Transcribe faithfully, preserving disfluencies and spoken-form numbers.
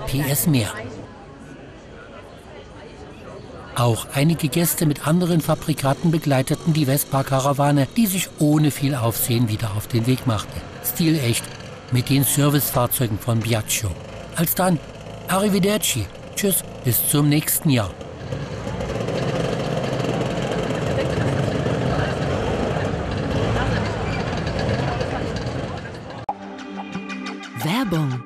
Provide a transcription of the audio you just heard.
P S mehr. Auch einige Gäste mit anderen Fabrikaten begleiteten die Vespa-Karawane, die sich ohne viel Aufsehen wieder auf den Weg machte. Stilecht mit den Servicefahrzeugen von Piaggio. Alsdann, arrivederci, tschüss, bis zum nächsten Jahr. Werbung.